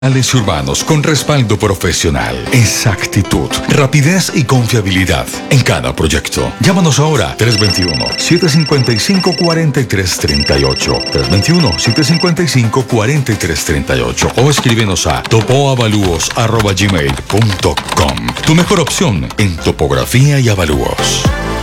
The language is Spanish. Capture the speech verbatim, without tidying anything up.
y urbanos con respaldo profesional, exactitud, rapidez y confiabilidad en cada proyecto. Llámanos ahora tres dos uno, siete cinco cinco, cuatro tres tres ocho, tres dos uno, siete cinco cinco, cuatro tres tres ocho o escríbenos a topoavalúos arroba gmail punto com. Tu mejor opción en topografía y avalúos.